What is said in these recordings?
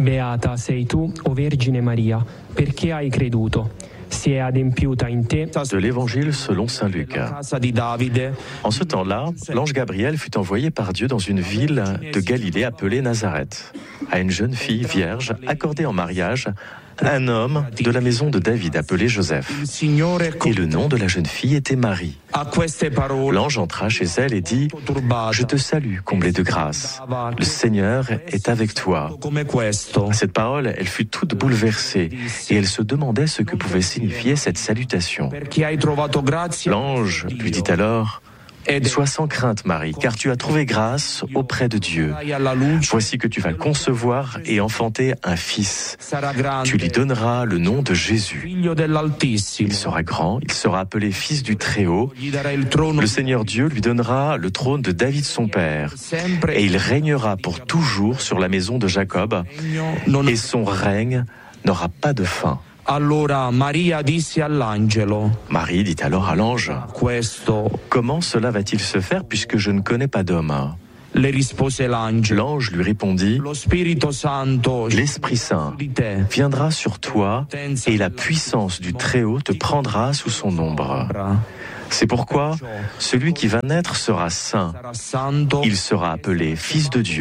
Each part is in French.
Beata sei tu, o Vergine Maria, perché hai creduto. Si è adempiuta in te. De l'Évangile selon saint Luc. En ce temps-là, l'ange Gabriel fut envoyé par Dieu dans une ville de Galilée appelée Nazareth, à une jeune fille vierge accordée en mariage à un homme de la maison de David appelé Joseph. Et le nom de la jeune fille était Marie. L'ange entra chez elle et dit « Je te salue, comblée de grâce. Le Seigneur est avec toi. » À cette parole, elle fut toute bouleversée et elle se demandait ce que pouvait signifier cette salutation. L'ange lui dit alors « Sois sans crainte, Marie, car tu as trouvé grâce auprès de Dieu. Voici que tu vas concevoir et enfanter un fils. Tu lui donneras le nom de Jésus. Il sera grand, il sera appelé fils du Très-Haut. Le Seigneur Dieu lui donnera le trône de David son père, et il régnera pour toujours sur la maison de Jacob, et son règne n'aura pas de fin. » Marie dit alors à l'ange, « Comment cela va-t-il se faire puisque je ne connais pas d'homme ?» L'ange lui répondit, « L'Esprit Saint viendra sur toi et la puissance du Très-Haut te prendra sous son ombre. C'est pourquoi celui qui va naître sera saint. Il sera appelé Fils de Dieu. »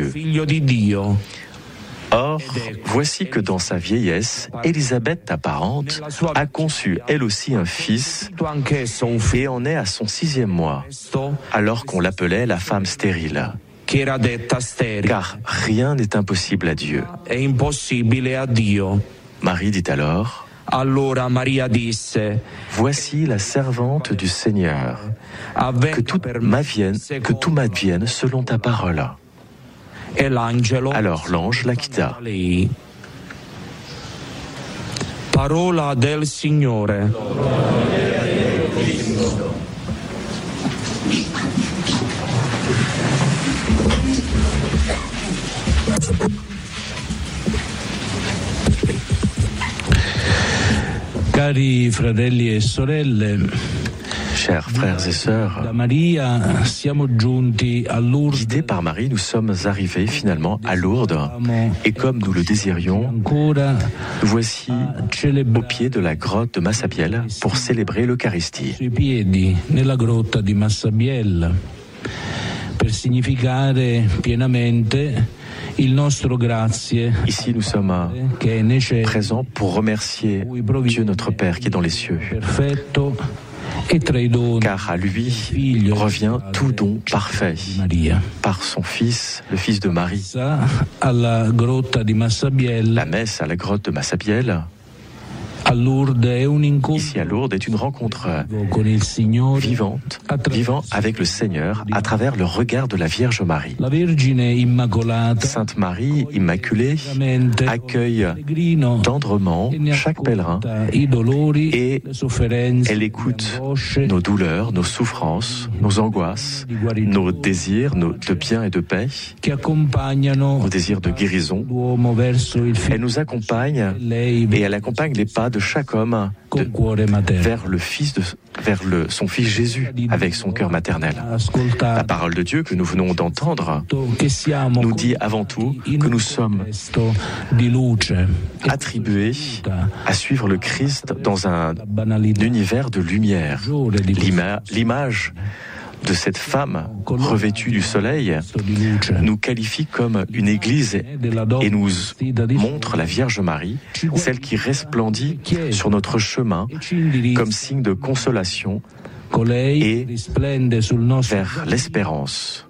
Or, voici que dans sa vieillesse, Élisabeth, ta parente, a conçu elle aussi un fils et en est à son 6e mois, alors qu'on l'appelait la femme stérile. Car rien n'est impossible à Dieu. Marie dit alors, « Voici la servante du Seigneur, que tout m'advienne selon ta parole. » Alors l'ange la quitta. Parola del Signore. Cari fratelli e sorelle, chers frères et sœurs, guidés par Marie, nous sommes arrivés finalement à Lourdes et comme nous le désirions, nous voici au pied de la grotte de Massabielle pour célébrer l'Eucharistie. Ici, nous sommes présents pour remercier Dieu notre Père qui est dans les cieux. Car à lui revient tout don parfait par son Fils, le Fils de Marie. La messe à la grotte de Massabielle, ici à Lourdes, est une rencontre vivant avec le Seigneur à travers le regard de la Vierge Marie. Sainte Marie Immaculée accueille tendrement chaque pèlerin et elle écoute nos douleurs, nos souffrances, nos angoisses, nos désirs de bien et de paix, nos désirs de guérison. Elle nous accompagne et elle accompagne les pas de chaque homme vers son Fils Jésus avec son cœur maternel. La parole de Dieu que nous venons d'entendre nous dit avant tout que nous sommes attribués à suivre le Christ dans un univers de lumière. L'image de cette femme revêtue du soleil nous qualifie comme une église et nous montre la Vierge Marie, celle qui resplendit sur notre chemin comme signe de consolation et vers l'espérance.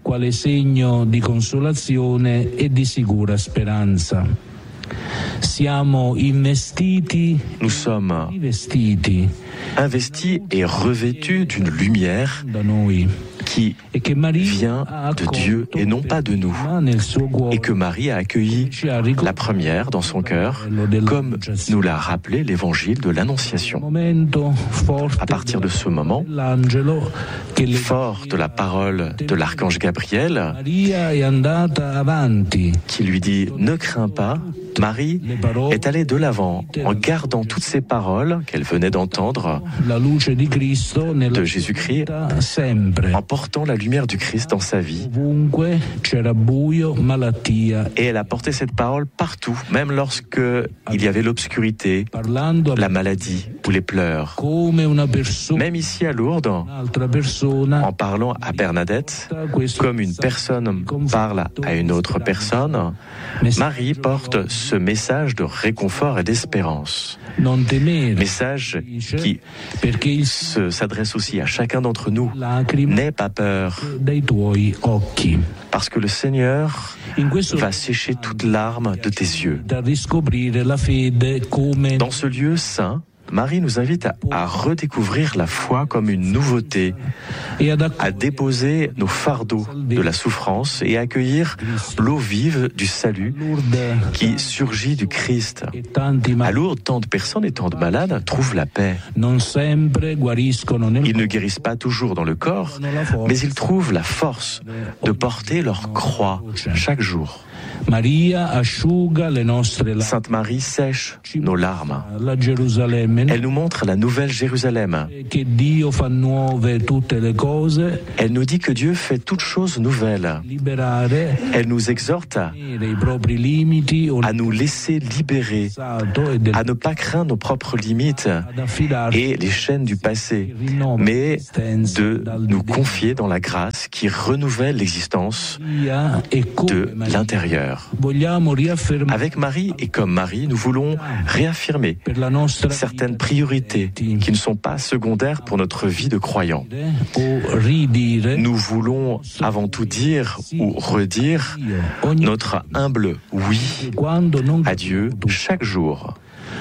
Nous sommes investis et revêtus d'une lumière qui vient de Dieu et non pas de nous, et que Marie a accueilli la première dans son cœur, comme nous l'a rappelé l'évangile de l'Annonciation. À partir de ce moment, fort de la parole de l'archange Gabriel, qui lui dit « Ne crains pas », Marie est allée de l'avant en gardant toutes ces paroles qu'elle venait d'entendre de Jésus-Christ, en portant la lumière du Christ dans sa vie. Et elle a porté cette parole partout, même lorsque il y avait l'obscurité, la maladie ou les pleurs. Même ici à Lourdes, en parlant à Bernadette, comme une personne parle à une autre personne, Marie porte ce message de réconfort et d'espérance. Message qui s'adresse aussi à chacun d'entre nous. N'aie pas peur, parce que le Seigneur va sécher toute larme de tes yeux. Dans ce lieu saint, Marie nous invite à redécouvrir la foi comme une nouveauté, à déposer nos fardeaux de la souffrance et à accueillir l'eau vive du salut qui surgit du Christ. À Lourdes, tant de personnes et tant de malades trouvent la paix. Ils ne guérissent pas toujours dans le corps, mais ils trouvent la force de porter leur croix chaque jour. Sainte Marie sèche nos larmes. Elle nous montre la nouvelle Jérusalem. Elle nous dit que Dieu fait toutes choses nouvelles. Elle nous exhorte à nous laisser libérer, à ne pas craindre nos propres limites et les chaînes du passé, mais de nous confier dans la grâce qui renouvelle l'existence de l'intérieur. Avec Marie et comme Marie, nous voulons réaffirmer certaines priorités qui ne sont pas secondaires pour notre vie de croyant. Nous voulons avant tout dire ou redire notre humble oui à Dieu chaque jour.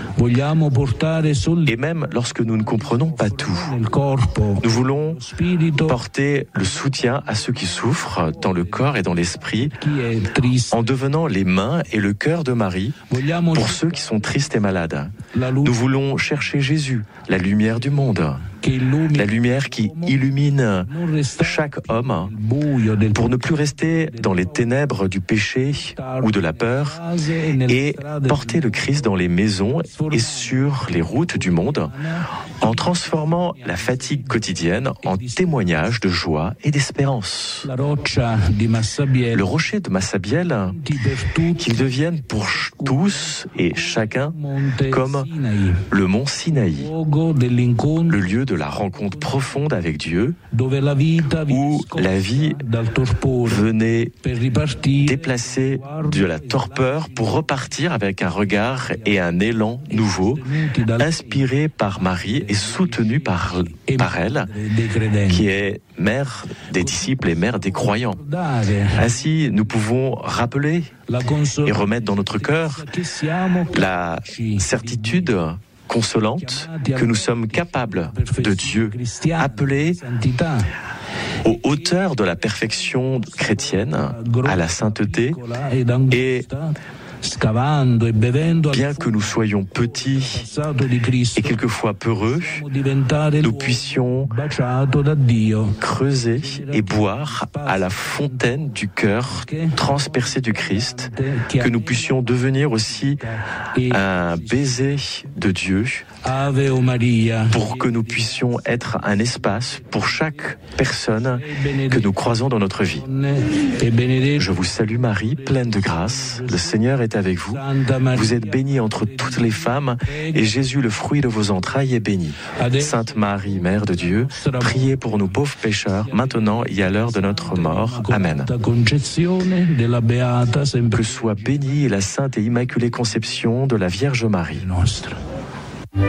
Et même lorsque nous ne comprenons pas tout, nous voulons porter le soutien à ceux qui souffrent dans le corps et dans l'esprit en devenant les mains et le cœur de Marie pour ceux qui sont tristes et malades. Nous voulons chercher Jésus, la lumière du monde, la lumière qui illumine chaque homme pour ne plus rester dans les ténèbres du péché ou de la peur et porter le Christ dans les maisons et sur les routes du monde en transformant la fatigue quotidienne en témoignage de joie et d'espérance. Le rocher de Massabielle, qu'il devienne pour tous et chacun comme le mont Sinaï, le lieu de la rencontre profonde avec Dieu, où la vie venait déplacer de la torpeur pour repartir avec un regard et un élan nouveau, inspiré par Marie et soutenu par elle, qui est mère des disciples et mère des croyants. Ainsi, nous pouvons rappeler et remettre dans notre cœur la certitude consolante que nous sommes capables de Dieu, appelés aux hauteurs de la perfection chrétienne, à la sainteté, et bien que nous soyons petits et quelquefois peureux, nous puissions creuser et boire à la fontaine du cœur transpercé du Christ, que nous puissions devenir aussi un baiser de Dieu, pour que nous puissions être un espace pour chaque personne que nous croisons dans notre vie. Je vous salue Marie, pleine de grâce, le Seigneur est avec vous. Vous êtes bénie entre toutes les femmes et Jésus, le fruit de vos entrailles, est béni. Sainte Marie, Mère de Dieu, priez pour nous pauvres pécheurs, maintenant et à l'heure de notre mort. Amen. Que soit bénie la sainte et immaculée conception de la Vierge Marie.